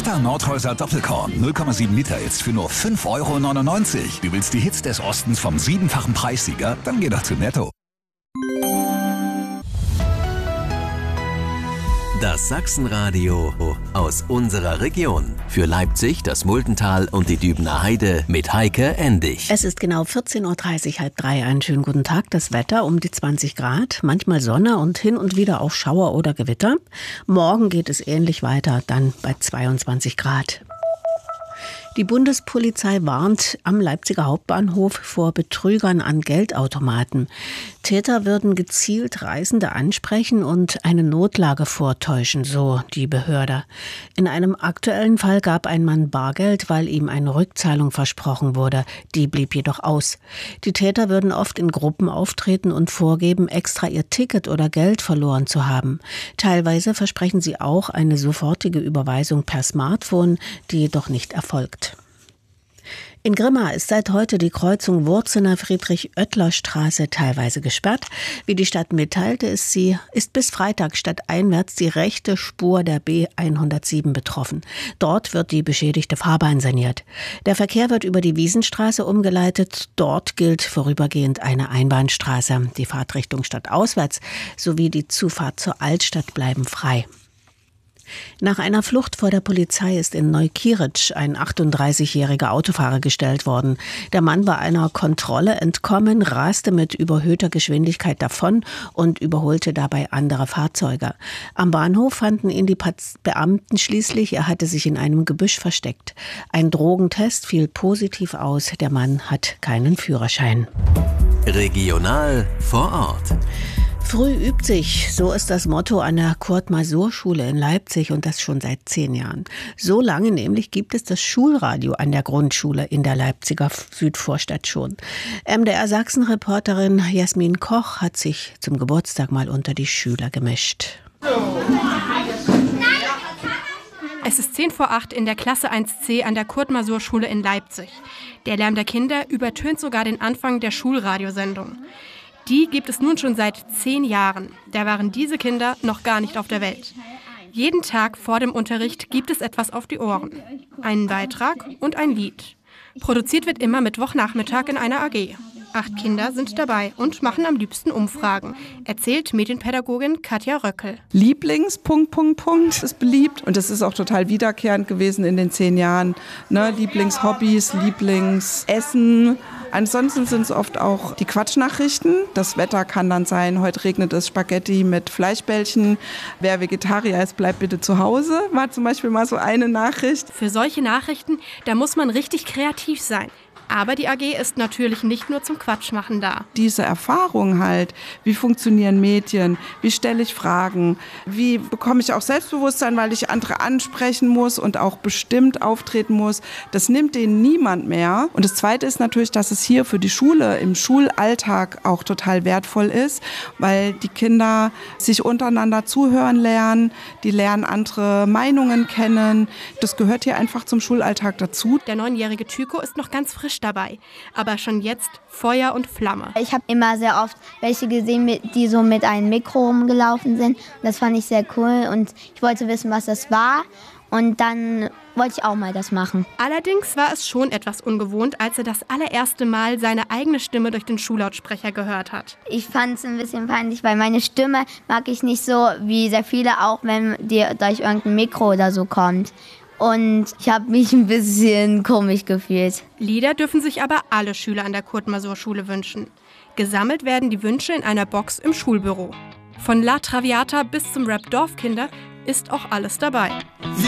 Wetter Nordhäuser Doppelkorn 0,7 Liter jetzt für nur 5,99 €. Du willst die Hits des Ostens vom 7-fachen Preissieger? Dann geh doch zu Netto. Das Sachsenradio aus unserer Region. Für Leipzig, das Multental und die Dübener Heide mit Heike Endig. Es ist genau 14:30 Uhr, halb drei. Einen schönen guten Tag. Das Wetter um die 20 Grad, manchmal Sonne und hin und wieder auch Schauer oder Gewitter. Morgen geht es ähnlich weiter, dann bei 22 Grad. Die Bundespolizei warnt am Leipziger Hauptbahnhof vor Betrügern an Geldautomaten. Täter würden gezielt Reisende ansprechen und eine Notlage vortäuschen, so die Behörde. In einem aktuellen Fall gab ein Mann Bargeld, weil ihm eine Rückzahlung versprochen wurde. Die blieb jedoch aus. Die Täter würden oft in Gruppen auftreten und vorgeben, extra ihr Ticket oder Geld verloren zu haben. Teilweise versprechen sie auch eine sofortige Überweisung per Smartphone, die jedoch nicht erfolgt. In Grimma ist seit heute die Kreuzung Wurzener Friedrich-Oettler-Straße teilweise gesperrt. Wie die Stadt mitteilte, ist bis Freitag stadteinwärts die rechte Spur der B107 betroffen. Dort wird die beschädigte Fahrbahn saniert. Der Verkehr wird über die Wiesenstraße umgeleitet. Dort gilt vorübergehend eine Einbahnstraße. Die Fahrtrichtung stadtauswärts sowie die Zufahrt zur Altstadt bleiben frei. Nach einer Flucht vor der Polizei ist in Neukirch ein 38-jähriger Autofahrer gestellt worden. Der Mann war einer Kontrolle entkommen, raste mit überhöhter Geschwindigkeit davon und überholte dabei andere Fahrzeuge. Am Bahnhof fanden ihn die Beamten schließlich. Er hatte sich in einem Gebüsch versteckt. Ein Drogentest fiel positiv aus. Der Mann hat keinen Führerschein. Regional vor Ort. Früh übt sich, so ist das Motto an der Kurt-Masur-Schule in Leipzig und das schon seit 10 Jahren. So lange nämlich gibt es das Schulradio an der Grundschule in der Leipziger Südvorstadt schon. MDR-Sachsen-Reporterin Jasmin Koch hat sich zum Geburtstag mal unter die Schüler gemischt. Es ist 7:50 in der Klasse 1C an der Kurt-Masur-Schule in Leipzig. Der Lärm der Kinder übertönt sogar den Anfang der Schulradiosendung. Die gibt es nun schon seit 10 Jahren. Da waren diese Kinder noch gar nicht auf der Welt. Jeden Tag vor dem Unterricht gibt es etwas auf die Ohren. Einen Beitrag und ein Lied. Produziert wird immer Mittwochnachmittag in einer AG. 8 Kinder sind dabei und machen am liebsten Umfragen, erzählt Medienpädagogin Katja Röckel. Lieblings... ist beliebt und das ist auch total wiederkehrend gewesen in den 10 Jahren. Lieblingshobbys, Lieblingsessen. Ansonsten sind es oft auch die Quatschnachrichten. Das Wetter kann dann sein, heute regnet es Spaghetti mit Fleischbällchen. Wer Vegetarier ist, bleibt bitte zu Hause. War zum Beispiel mal so eine Nachricht. Für solche Nachrichten, da muss man richtig kreativ sein. Aber die AG ist natürlich nicht nur zum Quatschmachen da. Diese Erfahrung halt, wie funktionieren Medien, wie stelle ich Fragen, wie bekomme ich auch Selbstbewusstsein, weil ich andere ansprechen muss und auch bestimmt auftreten muss, das nimmt denen niemand mehr. Und das Zweite ist natürlich, dass es hier für die Schule im Schulalltag auch total wertvoll ist, weil die Kinder sich untereinander zuhören lernen, die lernen andere Meinungen kennen. Das gehört hier einfach zum Schulalltag dazu. Der 9-jährige Tycho ist noch ganz frisch dabei, aber schon jetzt Feuer und Flamme. Ich habe immer sehr oft welche gesehen, die so mit einem Mikro rumgelaufen sind. Das fand ich sehr cool und ich wollte wissen, was das war. Und dann wollte ich auch mal das machen. Allerdings war es schon etwas ungewohnt, als er das allererste Mal seine eigene Stimme durch den Schullautsprecher gehört hat. Ich fand es ein bisschen peinlich, weil meine Stimme mag ich nicht so wie sehr viele, auch wenn die durch irgendein Mikro oder so kommt. Und ich habe mich ein bisschen komisch gefühlt. Lieder dürfen sich aber alle Schüler an der Kurt-Masur-Schule wünschen. Gesammelt werden die Wünsche in einer Box im Schulbüro. Von La Traviata bis zum Rap Dorfkinder ist auch alles dabei.